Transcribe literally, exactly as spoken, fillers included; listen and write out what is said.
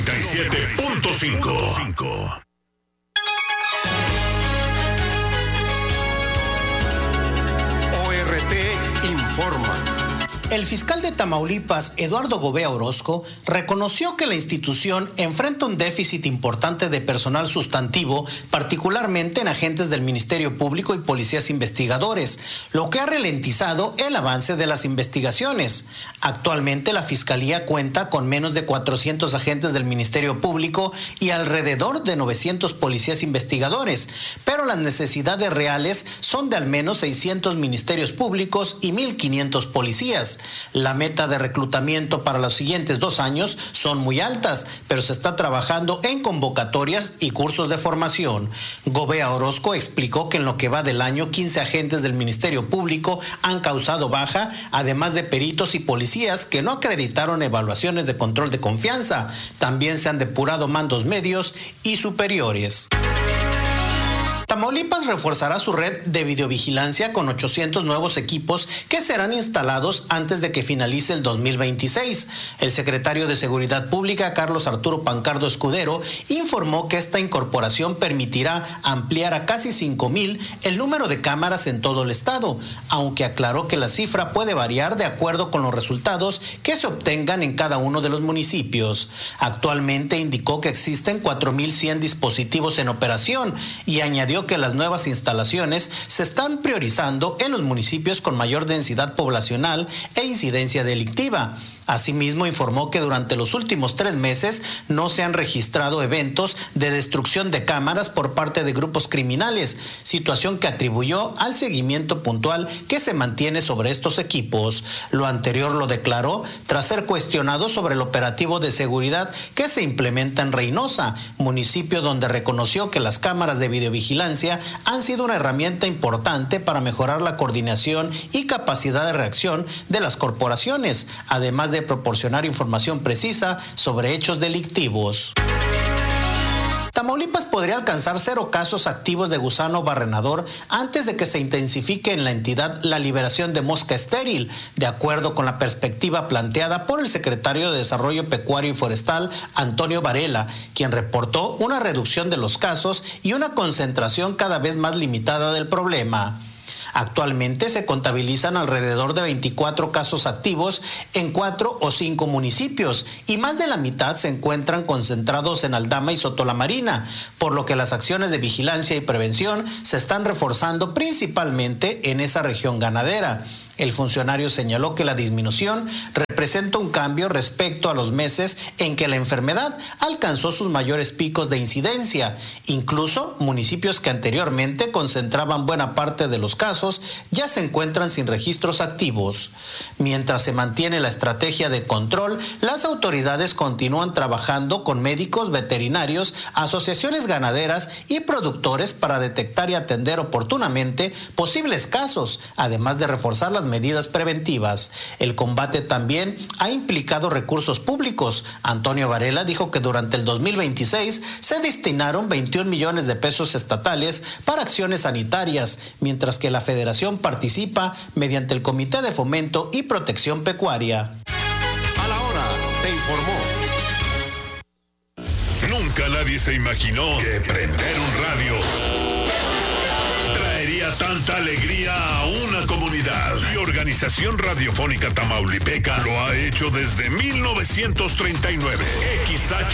noventa y siete punto cinco. O R T informa. El fiscal de Tamaulipas, Eduardo Gobea Orozco, reconoció que la institución enfrenta un déficit importante de personal sustantivo, particularmente en agentes del Ministerio Público y policías investigadores, lo que ha ralentizado el avance de las investigaciones. Actualmente la Fiscalía cuenta con menos de cuatrocientos agentes del Ministerio Público y alrededor de novecientos policías investigadores, pero las necesidades reales son de al menos seiscientos ministerios públicos y mil quinientos policías. La meta de reclutamiento para los siguientes dos años son muy altas, pero se está trabajando en convocatorias y cursos de formación. Gobea Orozco explicó que en lo que va del año, quince agentes del Ministerio Público han causado baja, además de peritos y policías que no acreditaron evaluaciones de control de confianza. También se han depurado mandos medios y superiores. Tamaulipas reforzará su red de videovigilancia con ochocientos nuevos equipos que serán instalados antes de que finalice el dos mil veintiséis. El secretario de Seguridad Pública, Carlos Arturo Pancardo Escudero, informó que esta incorporación permitirá ampliar a casi cinco mil el número de cámaras en todo el estado, aunque aclaró que la cifra puede variar de acuerdo con los resultados que se obtengan en cada uno de los municipios. Actualmente indicó que existen cuatro mil cien dispositivos en operación y añadió que las nuevas instalaciones se están priorizando en los municipios con mayor densidad poblacional e incidencia delictiva. Asimismo, informó que durante los últimos tres meses no se han registrado eventos de destrucción de cámaras por parte de grupos criminales, situación que atribuyó al seguimiento puntual que se mantiene sobre estos equipos. Lo anterior lo declaró tras ser cuestionado sobre el operativo de seguridad que se implementa en Reynosa, municipio donde reconoció que las cámaras de videovigilancia han sido una herramienta importante para mejorar la coordinación y capacidad de reacción de las corporaciones, además de proporcionar información precisa sobre hechos delictivos. Tamaulipas podría alcanzar cero casos activos de gusano barrenador antes de que se intensifique en la entidad la liberación de mosca estéril, de acuerdo con la perspectiva planteada por el secretario de Desarrollo Pecuario y Forestal, Antonio Varela, quien reportó una reducción de los casos y una concentración cada vez más limitada del problema. Actualmente se contabilizan alrededor de veinticuatro casos activos en cuatro o cinco municipios y más de la mitad se encuentran concentrados en Aldama y Sotolamarina, por lo que las acciones de vigilancia y prevención se están reforzando principalmente en esa región ganadera. El funcionario señaló que la disminución representa un cambio respecto a los meses en que la enfermedad alcanzó sus mayores picos de incidencia. Incluso municipios que anteriormente concentraban buena parte de los casos ya se encuentran sin registros activos. Mientras se mantiene la estrategia de control, las autoridades continúan trabajando con médicos veterinarios, asociaciones ganaderas y productores para detectar y atender oportunamente posibles casos, además de reforzar las medidas preventivas. El combate también ha implicado recursos públicos. Antonio Varela dijo que durante el dos mil veintiséis se destinaron veintiún millones de pesos estatales para acciones sanitarias, mientras que la Federación participa mediante el Comité de Fomento y Protección Pecuaria. A la hora, te informó. Nunca nadie se imaginó que prender un radio traería tanta alegría a una comunidad. Y Organización Radiofónica Tamaulipeca lo ha hecho desde mil novecientos treinta y nueve. X H